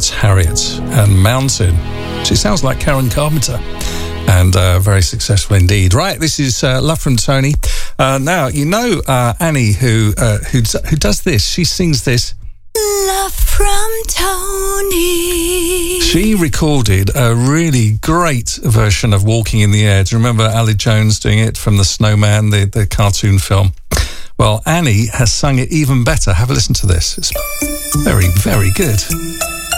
That's Harriet and Mountain. She sounds like Karen Carpenter. And very successful indeed. Right, this is Love from Tony. Now, you know Annie, who does this. She sings this. Love from Tony. She recorded a really great version of Walking in the Air. Do you remember Ali Jones doing it from The Snowman, the cartoon film? Well, Annie has sung it even better. Have a listen to this. It's very, very good.